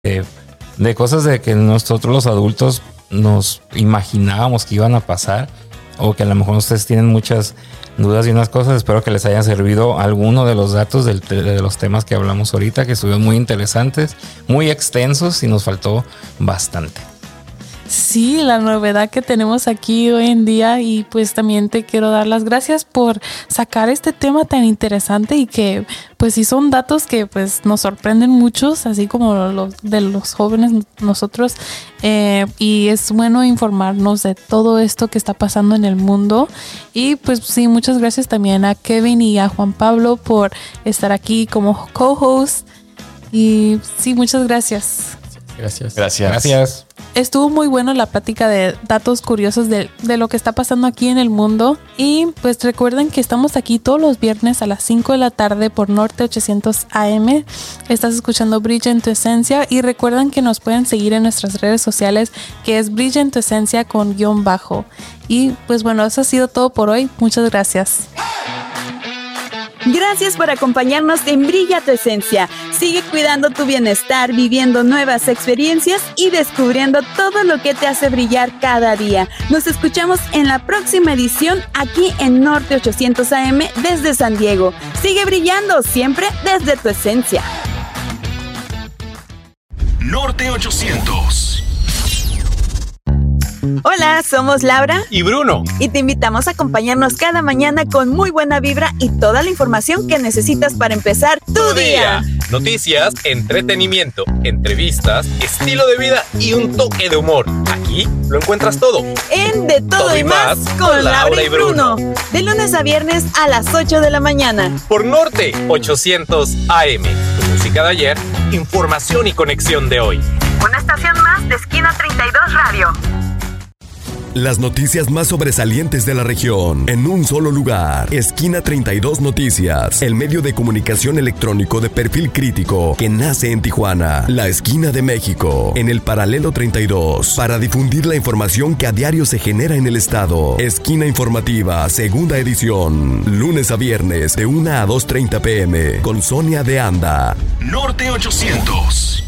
de cosas de que nosotros los adultos nos imaginábamos que iban a pasar, o que a lo mejor ustedes tienen muchas dudas y unas cosas. Espero que les haya servido alguno de los datos de los temas que hablamos ahorita, que estuvieron muy interesantes, muy extensos y nos faltó bastante. Sí, la novedad que tenemos aquí hoy en día, y pues también te quiero dar las gracias por sacar este tema tan interesante, y que pues sí son datos que pues nos sorprenden muchos, así como los de los jóvenes nosotros, y es bueno informarnos de todo esto que está pasando en el mundo. Y pues sí, muchas gracias también a Kevin y a Juan Pablo por estar aquí como co-host, y sí, muchas gracias. Gracias. Estuvo muy bueno la plática de datos curiosos de lo que está pasando aquí en el mundo. Y pues recuerden que estamos aquí todos los viernes a las 5 de la tarde por Norte 800 AM. Estás escuchando Brilla en tu Esencia, y recuerden que nos pueden seguir en nuestras redes sociales, que es Brilla en tu Esencia con _. Y pues bueno, eso ha sido todo por hoy. Muchas gracias. Gracias por acompañarnos en Brilla tu Esencia. Sigue cuidando tu bienestar, viviendo nuevas experiencias y descubriendo todo lo que te hace brillar cada día. Nos escuchamos en la próxima edición aquí en Norte 800 AM desde San Diego. Sigue brillando siempre desde tu esencia. Norte 800. Hola, somos Laura y Bruno, y te invitamos a acompañarnos cada mañana con muy buena vibra y toda la información que necesitas para empezar tu día. Noticias, entretenimiento, entrevistas, estilo de vida y un toque de humor. Aquí lo encuentras todo en De Todo y Más con Laura y Bruno. De lunes a viernes a las 8 de la mañana por Norte 800 AM. Tu música de ayer, información y conexión de hoy. Una estación más de Esquina 32 Radio. Las noticias más sobresalientes de la región en un solo lugar. Esquina 32 Noticias, el medio de comunicación electrónico de perfil crítico que nace en Tijuana, la esquina de México, en el paralelo 32, para difundir la información que a diario se genera en el estado. Esquina Informativa, segunda edición, lunes a viernes de 1 a 2:30 p.m. con Sonia de Anda. Norte 800.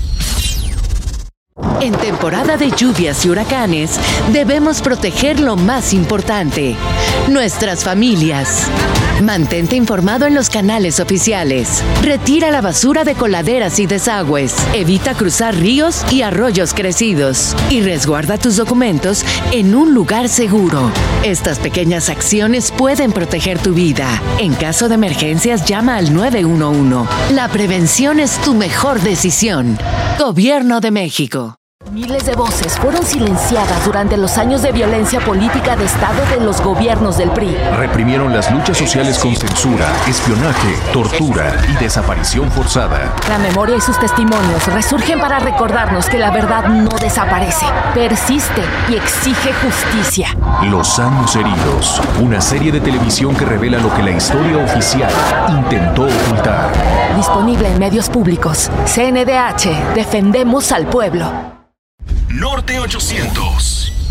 En temporada de lluvias y huracanes, debemos proteger lo más importante, nuestras familias. Mantente informado en los canales oficiales. Retira la basura de coladeras y desagües. Evita cruzar ríos y arroyos crecidos. Y resguarda tus documentos en un lugar seguro. Estas pequeñas acciones pueden proteger tu vida. En caso de emergencias, llama al 911. La prevención es tu mejor decisión. Gobierno de México. Miles de voces fueron silenciadas durante los años de violencia política de Estado de los gobiernos del PRI. Reprimieron las luchas sociales con censura, espionaje, tortura y desaparición forzada. La memoria y sus testimonios resurgen para recordarnos que la verdad no desaparece, persiste y exige justicia. Los años heridos, una serie de televisión que revela lo que la historia oficial intentó ocultar. Disponible en medios públicos. CNDH, defendemos al pueblo. Norte 800.